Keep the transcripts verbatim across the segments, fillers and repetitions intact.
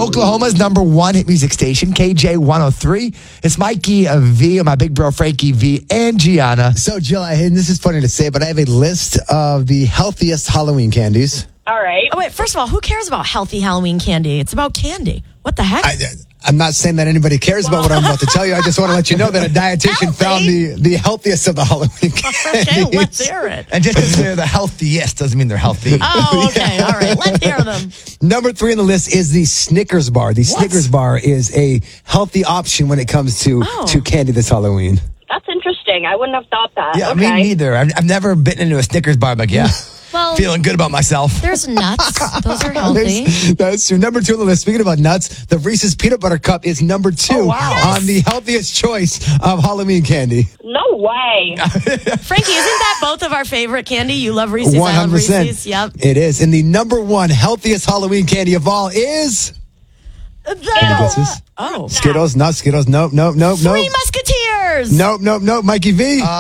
Oklahoma's number one hit music station, K J one oh three. It's Mikey uh, V, and my big bro Frankie V, and Gianna. So, Jill, I, and this is funny to say, but I have a list of the healthiest Halloween candies. All right. Oh, wait, first of all, who cares about healthy Halloween candy? It's about candy. What the heck? I, I'm not saying that anybody cares about what I'm about to tell you. I just want to let you know that a dietitian found the, the healthiest of the Halloween candies. Okay, let's hear it. And just because they're the healthiest doesn't mean they're healthy. Oh, okay. All right. Let's hear them. Number three on the list is the Snickers bar. The what? Snickers bar is a healthy option when it comes to, oh. to candy this Halloween. That's interesting. I wouldn't have thought that. Yeah, okay. me neither. I've, I've never bitten into a Snickers bar, but yeah. Well, feeling good about myself. There's nuts. Those are healthy. That's true. Number two on the list. Speaking about nuts, the Reese's Peanut Butter Cup is number two oh, wow. yes. on the healthiest choice of Halloween candy. No way. Frankie, isn't that both of our favorite candy? You love Reese's. one hundred percent. I love Reese's. Yep. It is. And the number one healthiest Halloween candy of all is... The... Oh. Skittles, not Skittles. Nope, nope, nope, nope. Three Musketeers. Nope, nope, nope. Mikey V. Um,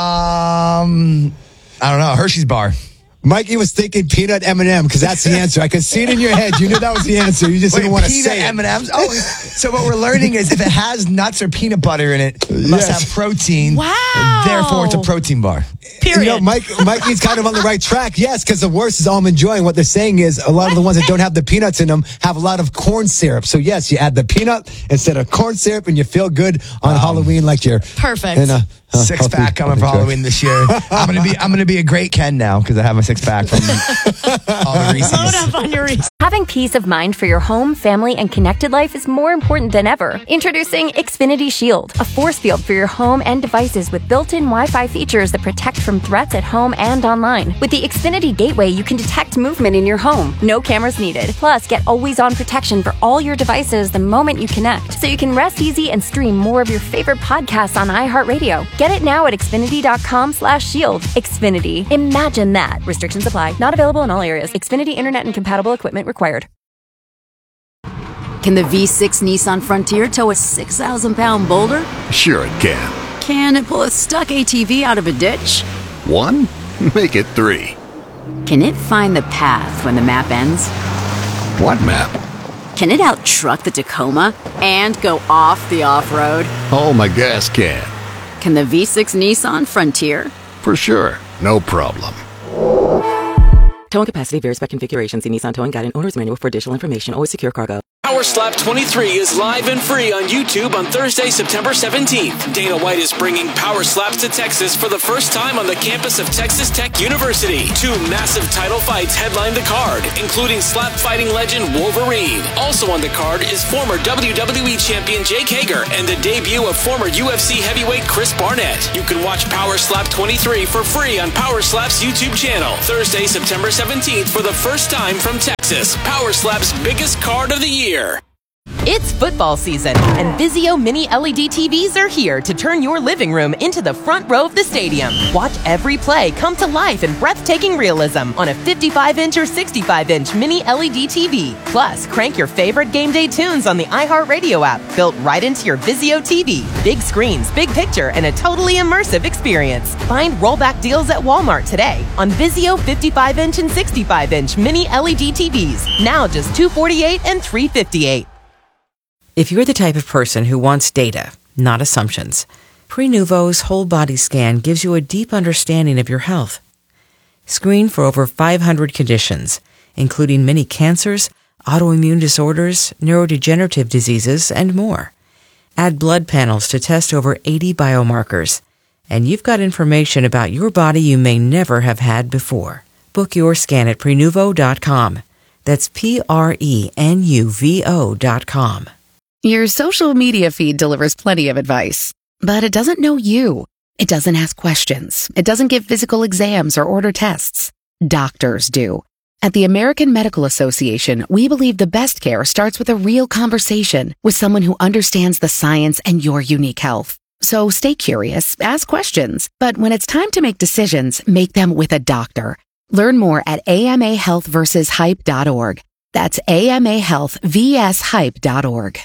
I don't know. Hershey's bar. Mikey was thinking peanut M and M because that's the answer. I could see it in your head. You knew that was the answer. You just Wait, didn't want to say peanut M and M's? Oh, so what we're learning is if it has nuts or peanut butter in it, it must Yes. have protein. Wow. Therefore, it's a protein bar. Period. You know, Mike, Mikey's kind of on the right track. Yes, because the worst is almond joy. And what they're saying is a lot of the ones that don't have the peanuts in them have a lot of corn syrup. So, yes, you add the peanut instead of corn syrup and you feel good on um, Halloween like you're perfect. In a, uh, six pack coming for Halloween this year. I'm gonna be I'm gonna be a great Ken now because I have a six pack from all the Reese's. Load up on your Reese's. Having peace of mind for your home, family, and connected life is more important than ever. Introducing Xfinity Shield, a force field for your home and devices with built-in Wi-Fi features that protect from threats at home and online. With the Xfinity Gateway, you can detect movement in your home. No cameras needed. Plus, get always-on protection for all your devices the moment you connect, so you can rest easy and stream more of your favorite podcasts on iHeartRadio. Get it now at Xfinity.com slash shield. Xfinity. Imagine that. Restrictions apply. Not available in all areas. Xfinity Internet and compatible equipment required. Can the V six Nissan Frontier tow a six thousand pound boulder? Sure it can. Can it pull a stuck A T V out of a ditch? One? Make it three. Can it find the path when the map ends? What map? Can it out-truck the Tacoma and go off the off-road? Oh, my gas can. Can the V six Nissan Frontier? For sure. No problem. Towing capacity varies by configuration. See Nissan Towing Guide and Owner's Manual for additional information. Always secure cargo. Power Slap twenty-three is live and free on YouTube on Thursday, September seventeenth. Dana White is bringing Power Slaps to Texas for the first time on the campus of Texas Tech University. Two massive title fights headline the card, including slap fighting legend Wolverine. Also on the card is former W W E champion Jake Hager and the debut of former U F C heavyweight Chris Barnett. You can watch Power Slap twenty-three for free on Power Slap's YouTube channel. Thursday, September seventeenth for the first time from Texas. Power Slap's biggest card of the year. It's football season, and Vizio Mini L E D T Vs are here to turn your living room into the front row of the stadium. Watch every play come to life in breathtaking realism on a fifty-five inch or sixty-five inch Mini L E D T V. Plus, crank your favorite game day tunes on the iHeartRadio app, built right into your Vizio T V. Big screens, big picture, and a totally immersive experience. Find rollback deals at Walmart today on Vizio fifty-five inch and sixty-five inch Mini L E D T Vs. Now just two hundred forty-eight dollars and three hundred fifty-eight dollars. If you're the type of person who wants data, not assumptions, Prenuvo's whole body scan gives you a deep understanding of your health. Screen for over five hundred conditions, including many cancers, autoimmune disorders, neurodegenerative diseases, and more. Add blood panels to test over eighty biomarkers, and you've got information about your body you may never have had before. Book your scan at Prenuvo dot com. That's P R E N U V O dot com. Your social media feed delivers plenty of advice, but it doesn't know you. It doesn't ask questions. It doesn't give physical exams or order tests. Doctors do. At the American Medical Association, we believe the best care starts with a real conversation with someone who understands the science and your unique health. So stay curious, ask questions, but when it's time to make decisions, make them with a doctor. Learn more at A M A health versus hype dot org. That's A M A health versus hype dot org.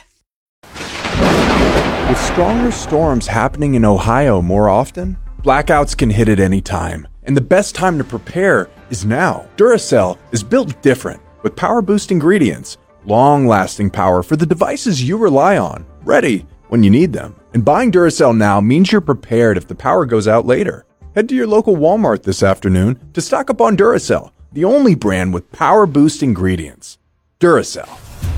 With stronger storms happening in Ohio more often, blackouts can hit at any time, and the best time to prepare is now. Duracell is built different, with power boost ingredients, long-lasting power for the devices you rely on, ready when you need them. And buying Duracell now means you're prepared if the power goes out later. Head to your local Walmart this afternoon to stock up on Duracell, the only brand with power boost ingredients. Duracell.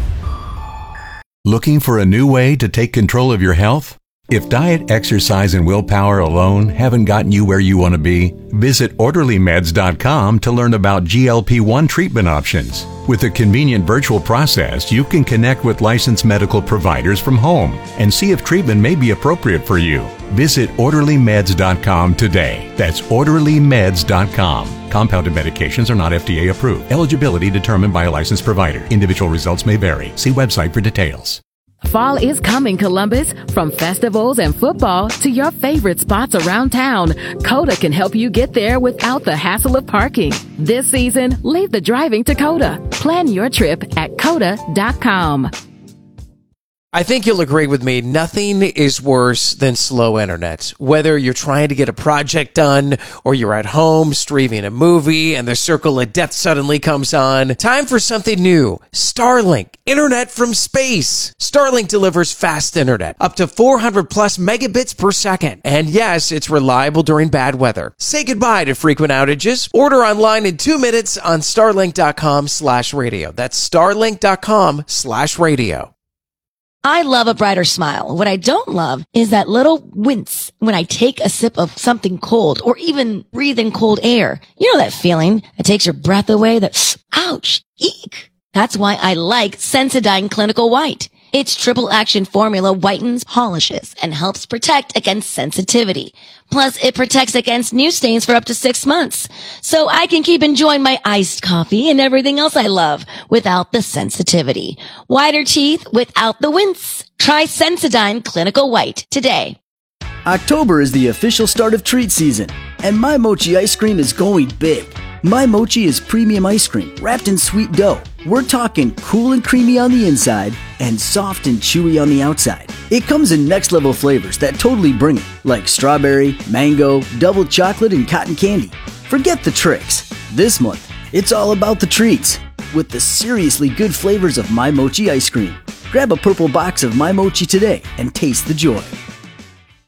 Looking for a new way to take control of your health? If diet, exercise, and willpower alone haven't gotten you where you want to be, visit orderly meds dot com to learn about G L P one treatment options. With a convenient virtual process, you can connect with licensed medical providers from home and see if treatment may be appropriate for you. Visit orderly meds dot com today. That's orderly meds dot com. Compounded medications are not F D A approved. Eligibility determined by a licensed provider. Individual results may vary. See website for details. Fall is coming, Columbus. From festivals and football to your favorite spots around town, Coda can help you get there without the hassle of parking. This season, leave the driving to Coda. Plan your trip at coda dot com. I think you'll agree with me, nothing is worse than slow internet. Whether you're trying to get a project done or you're at home streaming a movie and the circle of death suddenly comes on, time for something new. Starlink, internet from space. Starlink delivers fast internet, up to four hundred plus megabits per second. And yes, it's reliable during bad weather. Say goodbye to frequent outages. Order online in two minutes on starlink dot com slash radio. That's starlink dot com slash radio. I love a brighter smile. What I don't love is that little wince when I take a sip of something cold or even breathe in cold air. You know that feeling that takes your breath away, that ouch, eek. That's why I like Sensodyne Clinical White. Its triple action formula whitens, polishes, and helps protect against sensitivity. Plus, it protects against new stains for up to six months. So I can keep enjoying my iced coffee and everything else I love without the sensitivity. Whiter teeth without the wince. Try Sensodyne Clinical White today. October is the official start of treat season, and My Mochi ice cream is going big. My Mochi is premium ice cream wrapped in sweet dough. We're talking cool and creamy on the inside and soft and chewy on the outside. It comes in next level flavors that totally bring it, like strawberry, mango, double chocolate, and cotton candy. Forget the tricks. This month, it's all about the treats with the seriously good flavors of My Mochi ice cream. Grab a purple box of My Mochi today and taste the joy.